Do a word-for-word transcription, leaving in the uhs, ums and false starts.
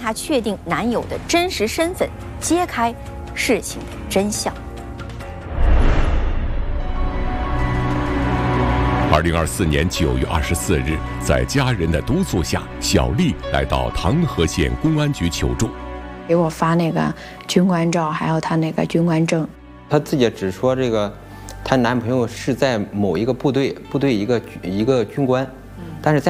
她确定男友的真实身份，揭开事情的真相。 二零二四年九月二十四日，在家人的督促下，小丽来到唐河县公安局求助， 给我发那个军官照，还有她那个军官证。 她自己只说这个，她男朋友是在某一个部队，部队一个一个军官，但是在